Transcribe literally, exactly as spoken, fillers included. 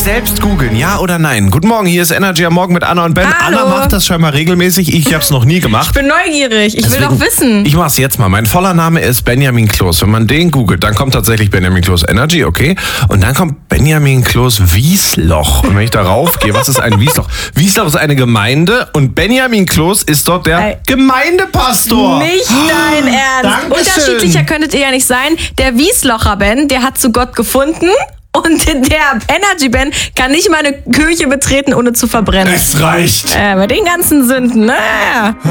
selbst googeln, ja oder nein? Guten Morgen, hier ist Energy am Morgen mit Anna und Ben. Hallo. Anna macht das scheinbar regelmäßig, ich hab's noch nie gemacht. Ich bin neugierig, ich Deswegen, will doch wissen. Ich mach's jetzt mal. Mein voller Name ist Benjamin Kloß. Wenn man den googelt, dann kommt tatsächlich Benjamin Kloß Energy, okay? Und dann kommt Benjamin Kloß Wiesloch. Und wenn ich darauf gehe, was ist ein Wiesloch? Wiesloch ist eine Gemeinde und Benjamin Kloß ist dort der Ey. Gemeindepastor. Nicht dein Ernst. Dankeschön. Unterschiedlicher könntet ihr ja nicht sein. Der Wieslocher Ben, der hat zu Gott gefunden. Und der Energy Ben kann nicht mal eine Kirche betreten, ohne zu verbrennen. Es reicht. Äh, mit den ganzen Sünden, naja.